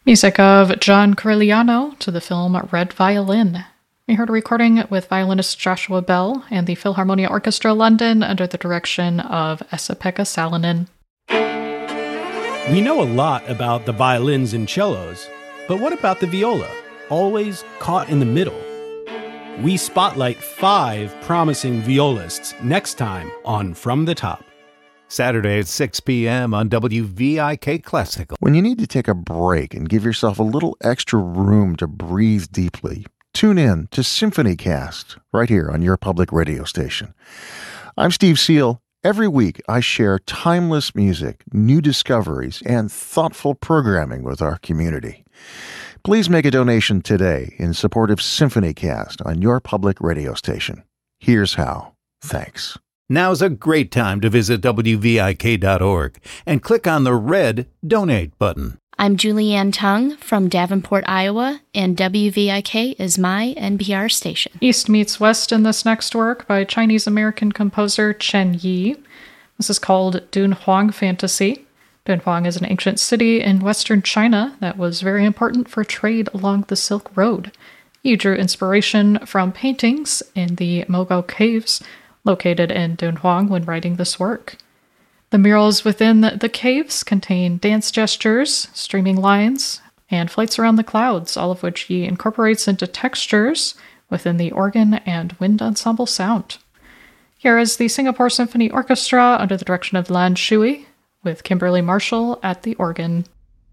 Music of John Corigliano to the film Red Violin. We heard a recording with violinist Joshua Bell and the Philharmonia Orchestra London under the direction of Esa-Pekka Salonen. We know a lot about the violins and cellos, but what about the viola, always caught in the middle? We spotlight 5 promising violists next time on From the Top. Saturday at 6 p.m. on WVIK Classical. When you need to take a break and give yourself a little extra room to breathe deeply, tune in to SymphonyCast right here on your public radio station. I'm Steve Seal. Every week I share timeless music, new discoveries, and thoughtful programming with our community. Please make a donation today in support of SymphonyCast on your public radio station. Here's how. Thanks. Now's a great time to visit WVIK.org and click on the red Donate button. I'm Julianne Tung from Davenport, Iowa, and WVIK is my NPR station. East meets West in this next work by Chinese-American composer Chen Yi. This is called Dunhuang Fantasy. Dunhuang is an ancient city in western China that was very important for trade along the Silk Road. Yi drew inspiration from paintings in the Mogao Caves, located in Dunhuang, when writing this work. The murals within the caves contain dance gestures, streaming lines, and flights around the clouds, all of which he incorporates into textures within the organ and wind ensemble sound. Here is the Singapore Symphony Orchestra under the direction of Lan Shui, with Kimberly Marshall at the organ.